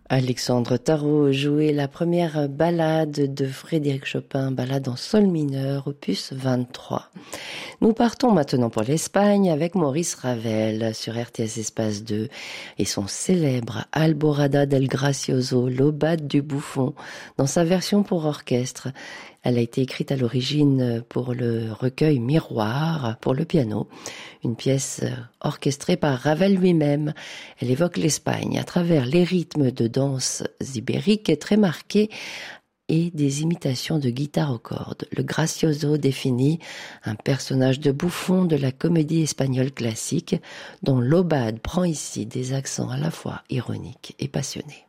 Alexandre Tarot jouait la première ballade de Frédéric Chopin, ballade en sol mineur, opus 23. Nous partons maintenant pour l'Espagne avec Maurice Ravel sur RTS Espace 2 et son célèbre Alborada del Gracioso, l'aubade du bouffon, dans sa version pour orchestre. Elle a été écrite à l'origine pour le recueil Miroir pour le piano, une pièce orchestrée par Ravel lui-même. Elle évoque l'Espagne à travers les rythmes de danse ibériques très marqués et des imitations de guitare aux cordes. Le Gracioso définit un personnage de bouffon de la comédie espagnole classique dont l'aubade prend ici des accents à la fois ironiques et passionnés.